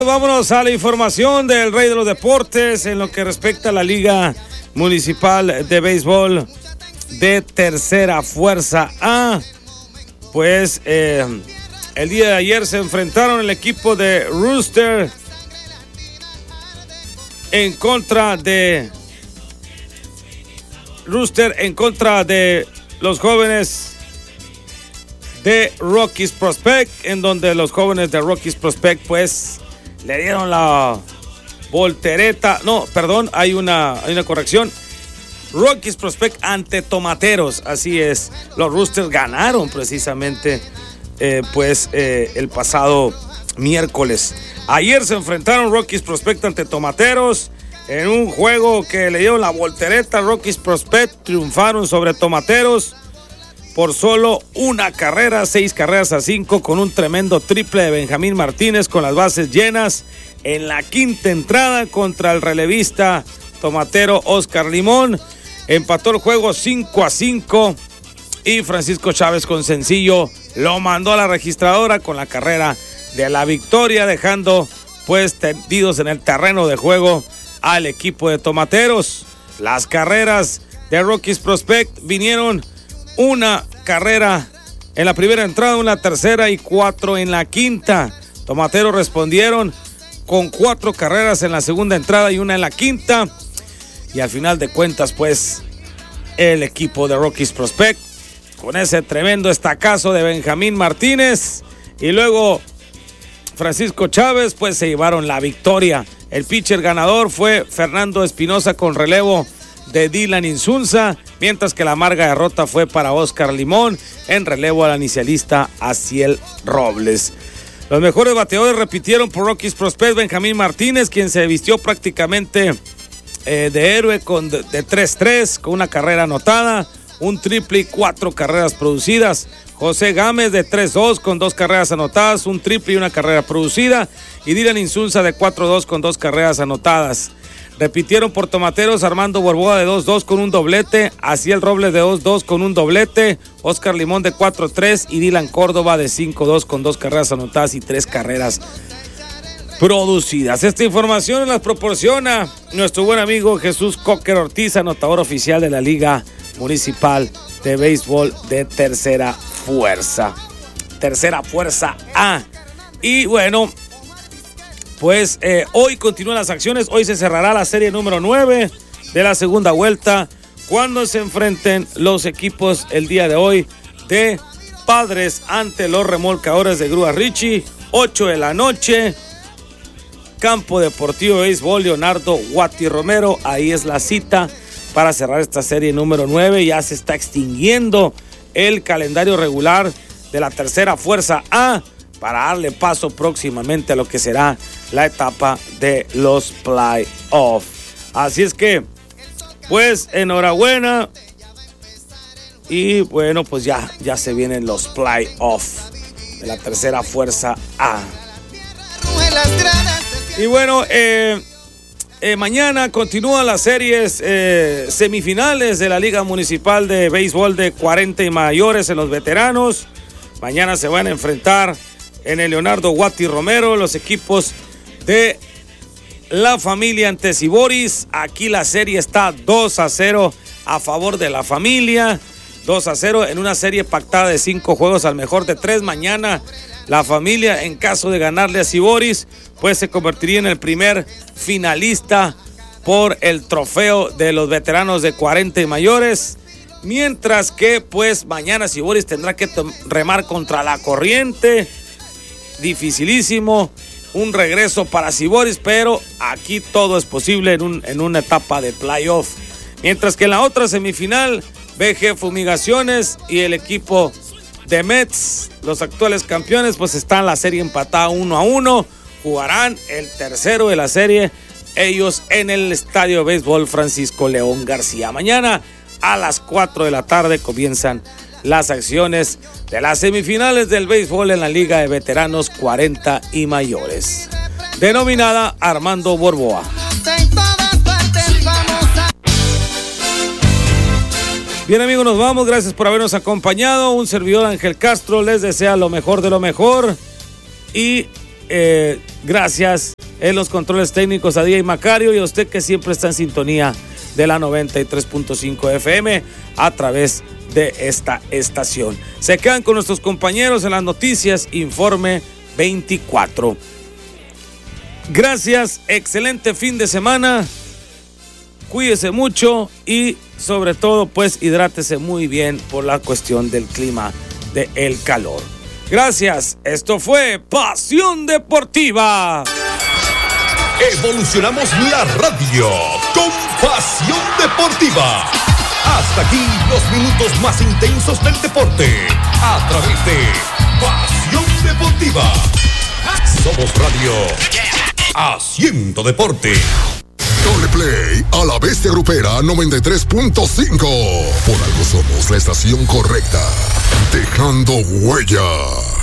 vámonos a la información del Rey de los Deportes en lo que respecta a la Liga Municipal de Béisbol de Tercera Fuerza A. Pues el día de ayer se enfrentaron el equipo de Rooster en contra de los jóvenes de Rockies Prospect, en donde los jóvenes de Rockies Prospect pues le dieron la voltereta. No, perdón, hay una corrección. Rockies Prospect ante Tomateros, así es. Los Roosters ganaron precisamente el pasado miércoles. Ayer se enfrentaron Rockies Prospect ante Tomateros en un juego que le dieron la voltereta. Rockies Prospect triunfaron sobre Tomateros por solo una carrera, 6-5, con un tremendo triple de Benjamín Martínez con las bases llenas en la quinta entrada contra el relevista tomatero Oscar Limón. Empató el juego 5-5 y Francisco Chávez con sencillo lo mandó a la registradora con la carrera de la victoria, dejando pues tendidos en el terreno de juego al equipo de Tomateros. Las carreras de Rockies Prospect vinieron una carrera en la primera entrada, una tercera y 4 en la quinta. Tomateros respondieron con 4 carreras en la segunda entrada y 1 en la quinta. Y al final de cuentas, pues, el equipo de Rockies Prospect, con ese tremendo estacazo de Benjamín Martínez y luego Francisco Chávez, pues se llevaron la victoria. El pitcher ganador fue Fernando Espinosa con relevo de Dylan Insunza, mientras que la amarga derrota fue para Oscar Limón en relevo al inicialista Aciel Robles. Los mejores bateadores repitieron por Rockies Prospect. Benjamín Martínez, quien se vistió prácticamente de héroe de 3-3 con una carrera anotada, un triple y 4 carreras producidas. José Gámez de 3-2 con 2 carreras anotadas, un triple y una carrera producida. Y Dylan Insunza de 4-2 con 2 carreras anotadas. Repitieron por Tomateros Armando Borboa de 2-2 con un doblete, Aciel Robles de 2-2 con un doblete, Oscar Limón de 4-3 y Dylan Córdoba de 5-2 con 2 carreras anotadas y 3 carreras producidas. Esta información nos la proporciona nuestro buen amigo Jesús Cocker Ortiz, anotador oficial de la Liga Municipal de Béisbol de Tercera Fuerza A. Y bueno, pues hoy continúan las acciones. Hoy se cerrará la serie número 9 de la segunda vuelta, cuando se enfrenten los equipos el día de hoy de Padres ante los Remolcadores de Grúa Richie, 8 de la noche, Campo Deportivo de Béisbol Leonardo Guati Romero. Ahí es la cita para cerrar esta serie número 9. Ya se está extinguiendo el calendario regular de la Tercera Fuerza A para darle paso próximamente a lo que será la etapa de los playoffs. Así es que, pues, enhorabuena. Y bueno, pues ya se vienen los playoffs de la Tercera Fuerza A. Y bueno, mañana continúan las series semifinales de la Liga Municipal de Béisbol de 40 y mayores en los veteranos. Mañana se van a enfrentar en el Leonardo Guati Romero los equipos de la familia ante Ciboris. Aquí la serie está 2-0 a favor de la familia. 2-0 en una serie pactada de 5 juegos al mejor de 3. Mañana la familia, en caso de ganarle a Ciboris, pues se convertiría en el primer finalista por el trofeo de los veteranos de 40 y mayores. Mientras que pues mañana Ciboris tendrá que remar contra la corriente. Dificilísimo un regreso para Ciboris, pero aquí todo es posible en una etapa de playoff. Mientras que en la otra semifinal, BG Fumigaciones y el equipo de Mets, los actuales campeones, pues están la serie empatada 1-1. Jugarán el tercero de la serie, ellos en el Estadio de Béisbol Francisco León García. Mañana a las 4 de la tarde comienzan las acciones de las semifinales del béisbol en la Liga de Veteranos 40 y mayores, denominada Armando Borboa. Bien, amigos, nos vamos. Gracias por habernos acompañado. Un servidor, Ángel Castro, les desea lo mejor de lo mejor. Y gracias en los controles técnicos a DJ Macario y a usted que siempre está en sintonía de la 93.5 FM a través de esta estación. Se quedan con nuestros compañeros en las noticias Informe 24. Gracias, excelente fin de semana. Cuídese mucho y sobre todo pues hidrátese muy bien por la cuestión del clima del calor. Gracias, esto fue Pasión Deportiva. Evolucionamos la radio con Pasión Deportiva. Hasta aquí los minutos más intensos del deporte a través de Pasión Deportiva. Somos radio Haciendo Deporte. Doble play a la bestia grupera 93.5. Por algo somos la estación correcta. Dejando huella.